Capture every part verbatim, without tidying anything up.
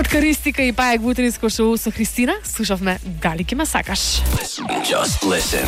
Каткаристика и паек во утринско шоу со Христина. Слушавме Дали ке ме сакаш. Just listen.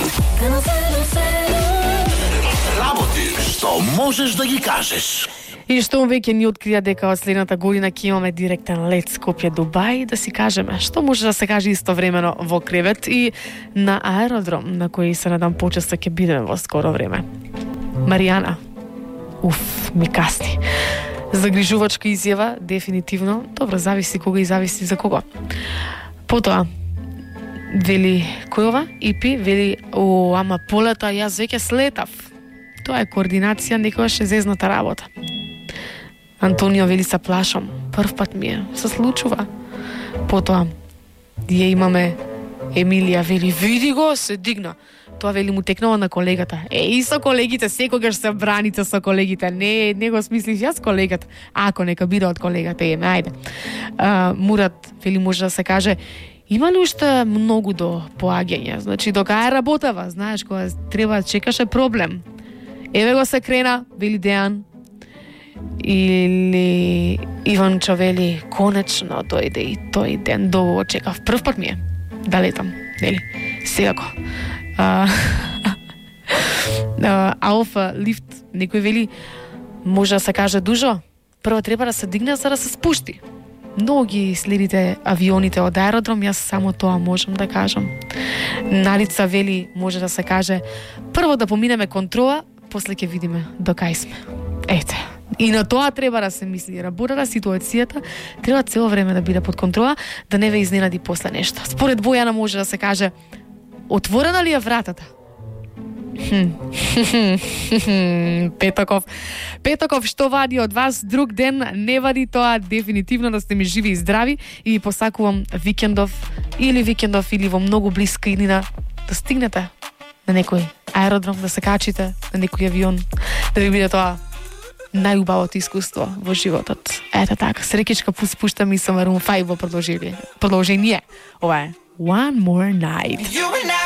Работи што можеш да ги кажеш. И што веќе ни открија дека од следната година ќе имаме директен лет Скопје Дубај, да си кажеме што може да се каже истовремено во кревет и на аеродром, на кој се надам почесто ќе бидеме во скоро време. Маријана. Уф, ми касни. Загрижувачка изјава, дефинитивно. Добро, зависи кога и зависи за кого. Потоа, вели којова, Ипи, вели, о, ама полета, јас веќе слетав. Тоа е координација, некојаш е зезната работа. Антонио вели, се плашам. Прв пат ми е, се случува. Потоа, ја имаме Емилија, вели, види го, се дигна. Тоа вели му текнува на колегата. Е, и со колегите, секогаш се браните со колегите. Не, не го смислиш јас колегата. Ако нека биде од колегата, еме, ајде. А, Мурат, вели, може да се каже, има ли уште многу до поаѓање? Значи, до кај работава, знаеш, кога треба, чекаше проблем. Еве го се крена, вели Дејан. Или Иванчо вели, конечно дојде и тој ден, долго чекав. Прв пат ми е да летам, нели? Секако. А, а, Алфа, лифт, некој вели, може да се каже дужо, прво треба да се дигне за да се спушти. Многу ги следите авионите од аеродром, јас само тоа можам да кажам. Налица вели, може да се каже, прво да поминеме контрола, после ќе видиме до кај сме. Ете. И на тоа треба да се мисли. Работата, ситуацијата треба цело време да биде под контрола, да не ве изненади после нешто. Според Бојана може да се каже, отворена ли е вратата? Петоков. Петоков, што вади од вас друг ден? Не вади тоа, дефинитивно да сте ми живи и здрави и ви посакувам викендов или викендов или во многу блиска иднина да стигнете на некој аеродром, да се качите на некој авион, да ви биде тоа најубавото искуство во животот. Ето така, срекичка пуспуштам и со Maroon five во продолжение. Продолжение. Ова е One More Night.